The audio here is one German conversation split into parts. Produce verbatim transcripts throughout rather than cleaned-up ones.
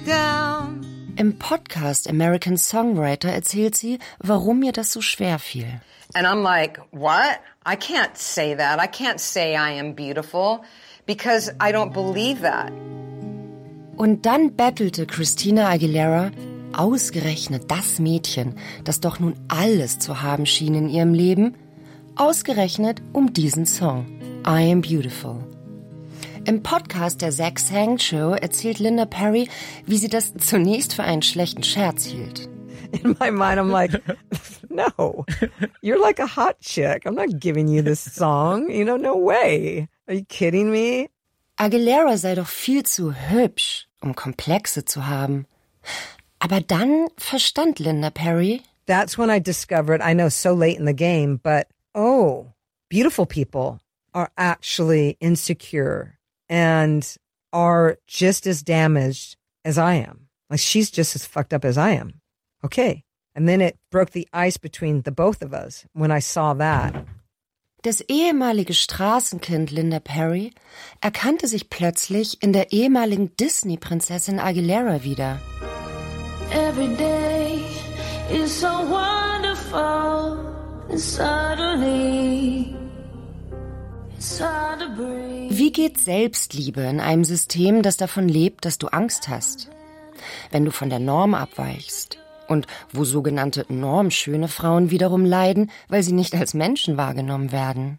down. Im Podcast American Songwriter erzählt sie, warum ihr das so schwer fiel. And I'm like, what? I can't say that. I can't say I am beautiful because I don't believe that. Und dann bettelte Christina Aguilera, ausgerechnet das Mädchen, das doch nun alles zu haben schien in ihrem Leben, ausgerechnet um diesen Song, I Am Beautiful. Im Podcast der Zach Sang Show erzählt Linda Perry, wie sie das zunächst für einen schlechten Scherz hielt. In my mind, I'm like, no, you're like a hot chick. I'm not giving you this song. You know, no way. Are you kidding me? Aguilera sei doch viel zu hübsch, um Komplexe zu haben. Aber dann verstand Linda Perry. That's when I discovered, I know so late in the game, but oh, beautiful people are actually insecure and are just as damaged as I am. Like she's just as fucked up as I am. Okay. And then it broke the ice between the both of us when I saw that. Das ehemalige Straßenkind Linda Perry erkannte sich plötzlich in der ehemaligen Disney-Prinzessin Aguilera wieder. Every day is so wonderful and suddenly it's hard to breathe. Wie geht Selbstliebe in einem System, das davon lebt, dass du Angst hast? Wenn du von der Norm abweichst und wo sogenannte normschöne Frauen wiederum leiden, weil sie nicht als Menschen wahrgenommen werden.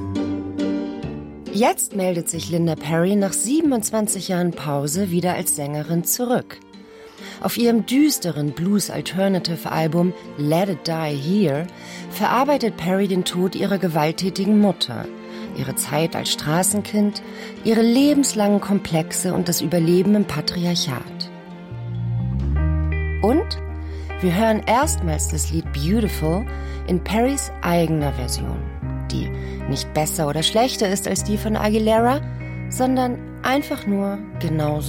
Jetzt meldet sich Linda Perry nach siebenundzwanzig Jahren Pause wieder als Sängerin zurück. Auf ihrem düsteren Blues-Alternative-Album Let It Die Here verarbeitet Perry den Tod ihrer gewalttätigen Mutter, ihre Zeit als Straßenkind, ihre lebenslangen Komplexe und das Überleben im Patriarchat. Und wir hören erstmals das Lied Beautiful in Perrys eigener Version, die nicht besser oder schlechter ist als die von Aguilera, sondern einfach nur genauso